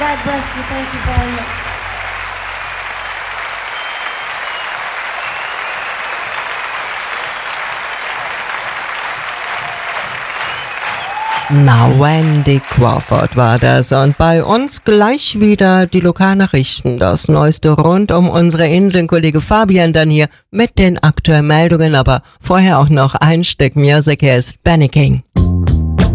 God bless you. Thank you very much. Na, Wendy Crawford war das und bei uns gleich wieder die Lokalnachrichten, das Neueste rund um unsere Insel. Kollege Fabian dann hier mit den aktuellen Meldungen, aber vorher auch noch ein Stück Musik, hier ist Benny King.